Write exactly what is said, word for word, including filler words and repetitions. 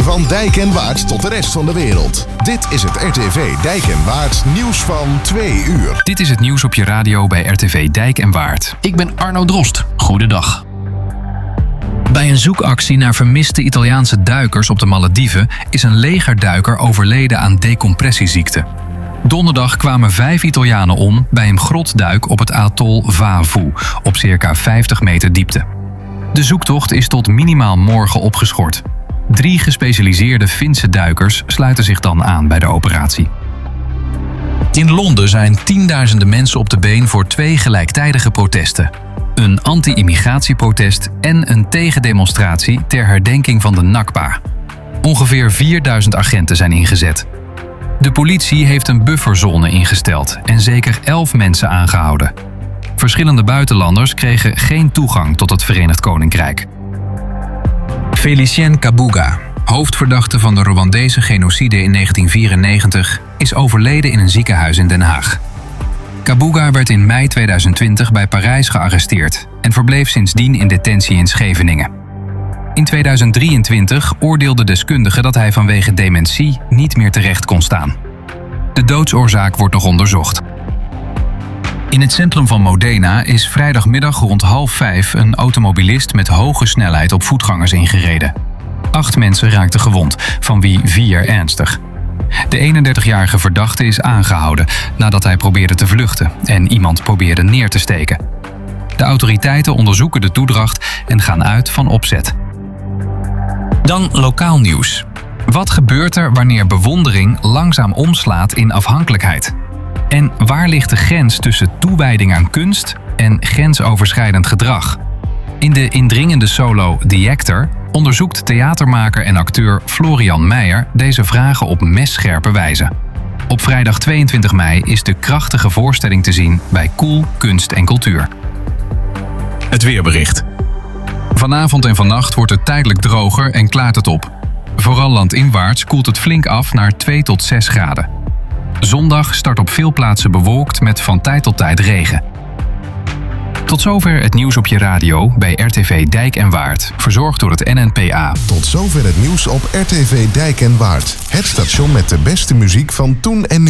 Van Dijk en Waard tot de rest van de wereld. Dit is het R T V Dijk en Waard nieuws van twee uur. Dit is het nieuws op je radio bij R T V Dijk en Waard. Ik ben Arno Drost. Goedendag. Bij een zoekactie naar vermiste Italiaanse duikers op de Malediven is een legerduiker overleden aan decompressieziekte. Donderdag kwamen vijf Italianen om bij een grotduik op het atol Vavu op circa vijftig meter diepte. De zoektocht is tot minimaal morgen opgeschort. Drie gespecialiseerde Finse duikers sluiten zich dan aan bij de operatie. In Londen zijn tienduizenden mensen op de been voor twee gelijktijdige protesten. Een anti-immigratieprotest en een tegendemonstratie ter herdenking van de Nakba. Ongeveer vierduizend agenten zijn ingezet. De politie heeft een bufferzone ingesteld en zeker elf mensen aangehouden. Verschillende buitenlanders kregen geen toegang tot het Verenigd Koninkrijk. Félicien Kabuga, hoofdverdachte van de Rwandese genocide in negentien vierennegentig, is overleden in een ziekenhuis in Den Haag. Kabuga werd in mei tweeduizend twintig bij Parijs gearresteerd en verbleef sindsdien in detentie in Scheveningen. In tweeduizend drieëntwintig oordeelden deskundigen dat hij vanwege dementie niet meer terecht kon staan. De doodsoorzaak wordt nog onderzocht. In het centrum van Modena is vrijdagmiddag rond half vijf een automobilist met hoge snelheid op voetgangers ingereden. Acht mensen raakten gewond, van wie vier ernstig. De eenendertigjarige verdachte is aangehouden nadat hij probeerde te vluchten en iemand probeerde neer te steken. De autoriteiten onderzoeken de toedracht en gaan uit van opzet. Dan lokaal nieuws. Wat gebeurt er wanneer bewondering langzaam omslaat in afhankelijkheid? En waar ligt de grens tussen toewijding aan kunst en grensoverschrijdend gedrag? In de indringende solo The Actor onderzoekt theatermaker en acteur Florian Meijer deze vragen op messcherpe wijze. Op vrijdag tweeëntwintig mei is de krachtige voorstelling te zien bij Cool Kunst en Cultuur. Het weerbericht. Vanavond en vannacht wordt het tijdelijk droger en klaart het op. Vooral landinwaarts koelt het flink af naar twee tot zes graden. Zondag start op veel plaatsen bewolkt met van tijd tot tijd regen. Tot zover het nieuws op je radio bij R T V Dijk en Waard, verzorgd door het N N P A. Tot zover het nieuws op R T V Dijk en Waard. Het station met de beste muziek van toen en nu.